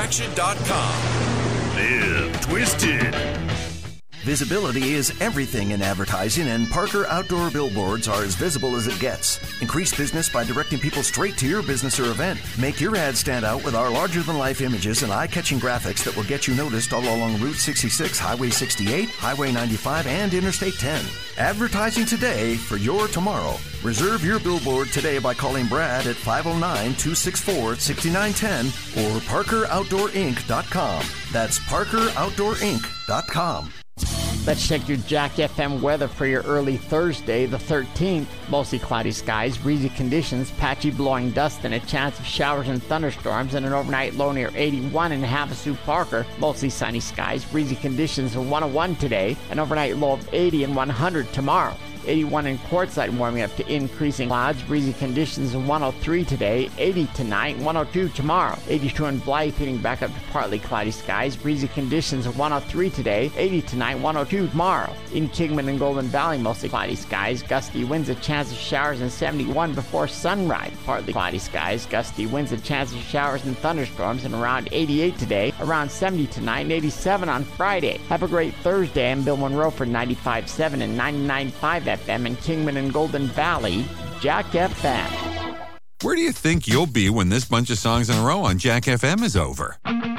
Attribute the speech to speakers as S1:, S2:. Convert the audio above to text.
S1: Traction.com.
S2: Live twisted.
S3: Visibility is everything in advertising, and Parker Outdoor Billboards are as visible as it gets. Increase business by directing people straight to your business or event. Make your ad stand out with our larger-than-life images and eye-catching graphics that will get you noticed all along Route 66, Highway 68, Highway 95, and Interstate 10. Advertising today for your tomorrow. Reserve your billboard today by calling Brad at 509-264-6910 or ParkerOutdoorInc.com. That's ParkerOutdoorInc.com.
S4: Let's check your Jack FM weather for your early Thursday, the 13th. Mostly cloudy skies, breezy conditions, patchy blowing dust, and a chance of showers and thunderstorms, and an overnight low near 81 in Havasu, Parker. Mostly sunny skies, breezy conditions of 101 today, an overnight low of 80 and 100 tomorrow. 81 in Quartzsite, warming up to increasing clouds, breezy conditions of 103 today, 80 tonight, 102 tomorrow. 82 in Blythe, heating back up to partly cloudy skies, breezy conditions of 103 today, 80 tonight, 102 tomorrow. In Kingman and Golden Valley, mostly cloudy skies, gusty winds, a chance of showers, and 71 before sunrise. Partly cloudy skies, gusty winds, a chance of showers and thunderstorms, and around 88 today, around 70 tonight, and 87 on Friday. Have a great Thursday. I'm Bill Monroe for 95.7 and 99.5 FM in Kingman and Golden Valley, Jack FM.
S5: Where do you think you'll be when this bunch of songs in a row on Jack FM is over?